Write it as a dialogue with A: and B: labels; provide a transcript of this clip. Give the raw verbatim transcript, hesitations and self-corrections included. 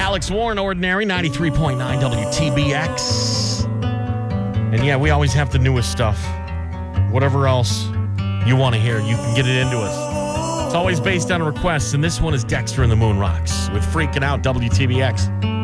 A: Alex Warren, Ordinary, ninety-three point nine W T B X. And yeah, we always have the newest stuff. Whatever else you want to hear, you can get it into us. It's always based on requests, and this one is Dexter and the Moon Rocks with Freaking Out W T B X.